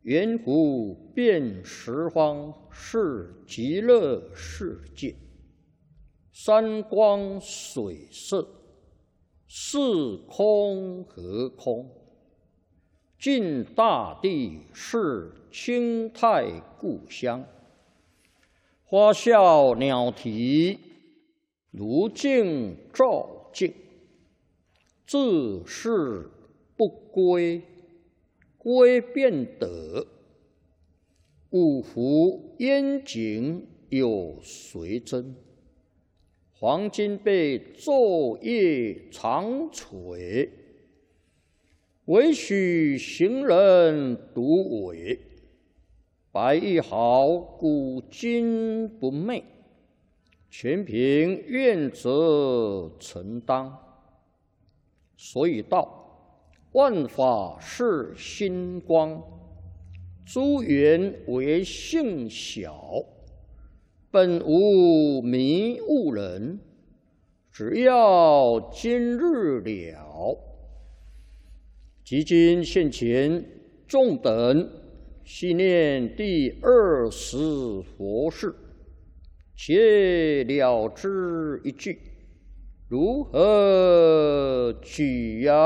圆湖遍十方是极乐世界，山光水色，是空和空。尽大地是清泰故乡，花笑鸟啼，如镜照镜。自是不归，归便得。五湖烟景有谁真？黄金被昼夜长垂，唯许行人独伟。白玉毫古今不昧，全凭愿者承当。所以道，万法是心光，诸缘为性小，本无迷悟人，只要今日了。即今现前，众等细念第20佛事，且了之一句，如何取样？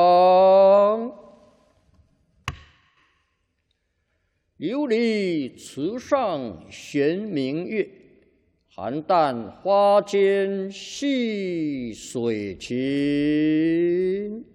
琉璃池上悬明月，寒淡花间细水情。